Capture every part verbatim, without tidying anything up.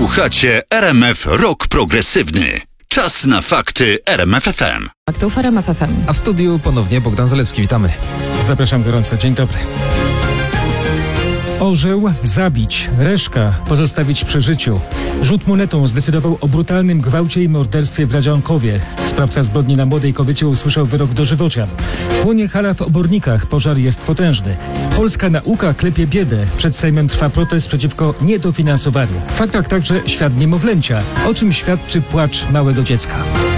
Słuchacie R M F Rock Progresywny. Czas na fakty R M F F M. Faktów R M F F M. A w studiu ponownie Bogdan Zalewski. Witamy. Zapraszam gorąco. Dzień dobry. Orzeł zabić, reszka pozostawić przy życiu. Rzut monetą zdecydował o brutalnym gwałcie i morderstwie w Radzionkowie. Sprawca zbrodni na młodej kobiecie usłyszał wyrok dożywocia. Płonie hala w Obornikach, pożar jest potężny. Polska nauka klepie biedę. Przed Sejmem trwa protest przeciwko niedofinansowaniu. W faktach także świat niemowlęcia, o czym świadczy płacz małego dziecka.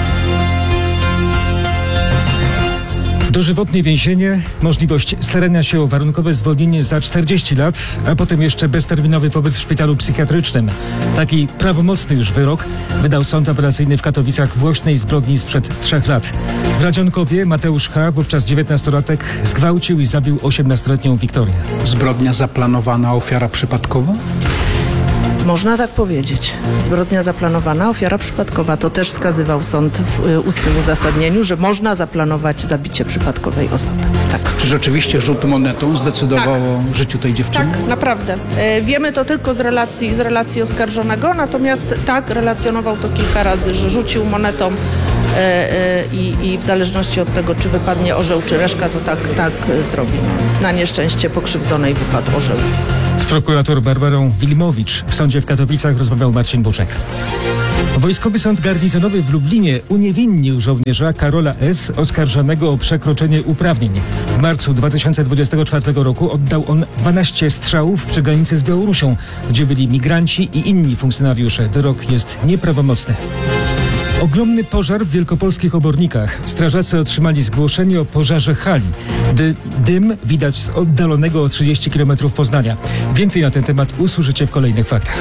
Dożywotnie więzienie, możliwość starania się o warunkowe zwolnienie za czterdzieści lat, a potem jeszcze bezterminowy pobyt w szpitalu psychiatrycznym. Taki prawomocny już wyrok wydał sąd apelacyjny w Katowicach w głośnej zbrodni sprzed trzech lat. W Radzionkowie Mateusz H., wówczas dziewiętnastolatek, zgwałcił i zabił osiemnastoletnią Wiktorię. Zbrodnia zaplanowana, ofiara przypadkowa? Można tak powiedzieć. Zbrodnia zaplanowana, ofiara przypadkowa. To też wskazywał sąd w ustnym uzasadnieniu, że można zaplanować zabicie przypadkowej osoby. Tak. Czy rzeczywiście rzut monetą zdecydował tak. o życiu tej dziewczyny? Tak, naprawdę. E, wiemy to tylko z relacji, z relacji oskarżonego, natomiast tak, relacjonował to kilka razy, że rzucił monetą e, e, i, i w zależności od tego, czy wypadnie orzeł, czy reszka, to tak, tak e, zrobi. Na nieszczęście pokrzywdzonej wypadł orzeł. Z prokurator Barbarą Wilmowicz w sądzie w Katowicach rozmawiał Marcin Buczek. Wojskowy Sąd Garnizonowy w Lublinie uniewinnił żołnierza Karola S., oskarżonego o przekroczenie uprawnień. W marcu dwa tysiące dwudziestego czwartego roku oddał on dwanaście strzałów przy granicy z Białorusią, gdzie byli migranci i inni funkcjonariusze. Wyrok jest nieprawomocny. Ogromny pożar w wielkopolskich Obornikach. Strażacy otrzymali zgłoszenie o pożarze hali. Dy, dym widać z oddalonego o trzydzieści kilometrów Poznania. Więcej na ten temat usłyszycie w kolejnych faktach.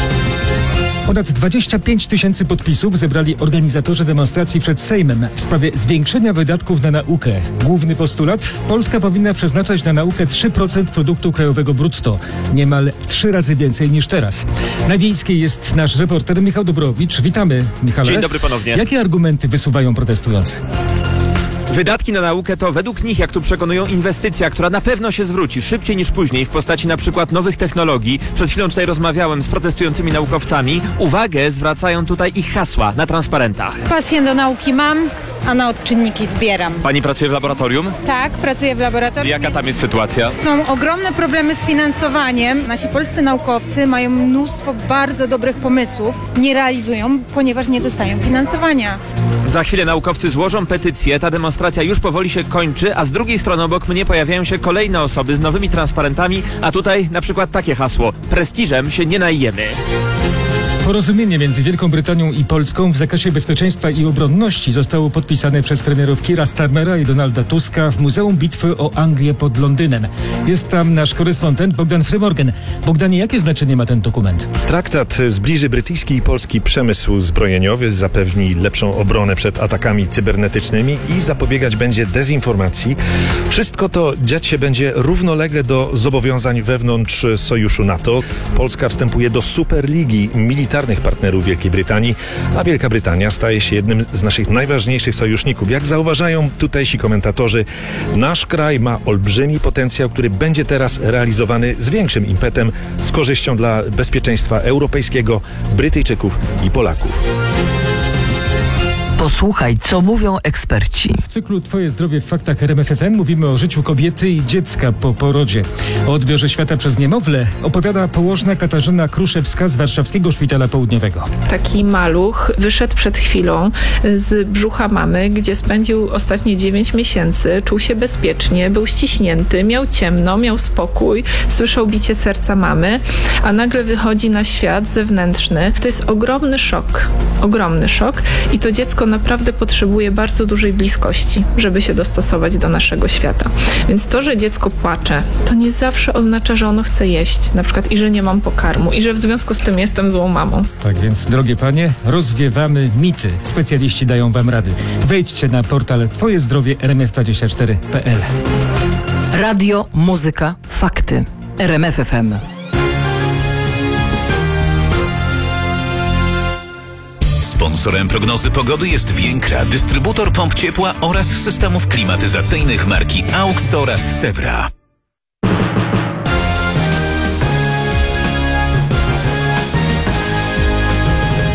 Ponad dwadzieścia pięć tysięcy podpisów zebrali organizatorzy demonstracji przed Sejmem w sprawie zwiększenia wydatków na naukę. Główny postulat? Polska powinna przeznaczać na naukę trzy procent produktu krajowego brutto. Niemal trzy razy więcej niż teraz. Na Wiejskiej jest nasz reporter Michał Dobrowicz. Witamy, Michale. Dzień dobry ponownie. Jakie argumenty wysuwają protestujący? Wydatki na naukę to według nich, jak tu przekonują, inwestycja, która na pewno się zwróci szybciej niż później w postaci na przykład nowych technologii. Przed chwilą tutaj rozmawiałem z protestującymi naukowcami. Uwagę zwracają tutaj ich hasła na transparentach. Pasję do nauki mam, a na odczynniki zbieram. Pani pracuje w laboratorium? Tak, pracuję w laboratorium. Jaka tam jest sytuacja? Są ogromne problemy z finansowaniem. Nasi polscy naukowcy mają mnóstwo bardzo dobrych pomysłów. Nie realizują, ponieważ nie dostają finansowania. Za chwilę naukowcy złożą petycję, ta demonstracja już powoli się kończy, a z drugiej strony obok mnie pojawiają się kolejne osoby z nowymi transparentami, a tutaj na przykład takie hasło: prestiżem się nie najemy. Porozumienie między Wielką Brytanią i Polską w zakresie bezpieczeństwa i obronności zostało podpisane przez premierów Keira Starmera i Donalda Tuska w Muzeum Bitwy o Anglię pod Londynem. Jest tam nasz korespondent Bogdan Frymorgan. Bogdanie, jakie znaczenie ma ten dokument? Traktat zbliży brytyjski i polski przemysł zbrojeniowy, zapewni lepszą obronę przed atakami cybernetycznymi i zapobiegać będzie dezinformacji. Wszystko to dziać się będzie równolegle do zobowiązań wewnątrz Sojuszu NATO. Polska wstępuje do Superligi Militarnej partnerów Wielkiej Brytanii, a Wielka Brytania staje się jednym z naszych najważniejszych sojuszników. Jak zauważają tutejsi komentatorzy, nasz kraj ma olbrzymi potencjał, który będzie teraz realizowany z większym impetem, z korzyścią dla bezpieczeństwa europejskiego, Brytyjczyków i Polaków. Posłuchaj, co mówią eksperci. W cyklu Twoje zdrowie w faktach R M F F M mówimy o życiu kobiety i dziecka po porodzie. O odbiorze świata przez niemowlę opowiada położna Katarzyna Kruszewska z Warszawskiego Szpitala Południowego. Taki maluch wyszedł przed chwilą z brzucha mamy, gdzie spędził ostatnie dziewięć miesięcy, czuł się bezpiecznie, był ściśnięty, miał ciemno, miał spokój, słyszał bicie serca mamy, a nagle wychodzi na świat zewnętrzny. To jest ogromny szok, ogromny szok i to dziecko naprawdę potrzebuje bardzo dużej bliskości, żeby się dostosować do naszego świata. Więc to, że dziecko płacze, to nie zawsze oznacza, że ono chce jeść, na przykład i że nie mam pokarmu i że w związku z tym jestem złą mamą. Tak więc, drogie panie, rozwiewamy mity. Specjaliści dają wam rady. Wejdźcie na portal twoje zdrowie r m f dwadzieścia cztery kropka p l. Radio, muzyka, fakty. R M F F M. Sponsorem prognozy pogody jest Więkra, dystrybutor pomp ciepła oraz systemów klimatyzacyjnych marki AUX oraz Sewra.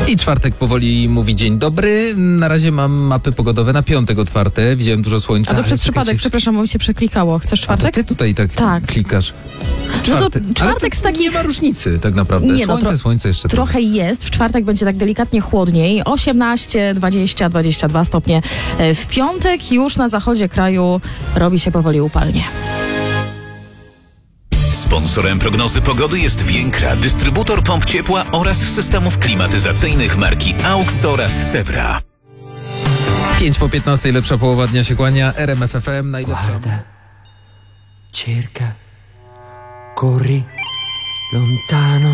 I czwartek powoli mówi dzień dobry. Na razie mam mapy pogodowe na piątek otwarte. Widziałem dużo słońca. A to ale przez czekajcie, przypadek, przepraszam, bo mi się przeklikało. Chcesz A to czwartek? ty tutaj tak, Tak. klikasz. No to Ale czwartek to z takich... nie ma różnicy tak naprawdę. Nie, no, Słońce, tro- słońce jeszcze Trochę jest. W czwartek będzie tak delikatnie chłodniej. osiemnaście, dwadzieścia, dwadzieścia dwa stopnie. E, W piątek już na zachodzie kraju robi się powoli upalnie. Sponsorem prognozy pogody jest Więkra, dystrybutor pomp ciepła oraz systemów klimatyzacyjnych marki AUX oraz Sevra. pięć po piętnastej, lepsza połowa dnia się kłania. R M F F M, najlepsza. Guarda, cerca, corri, lontano.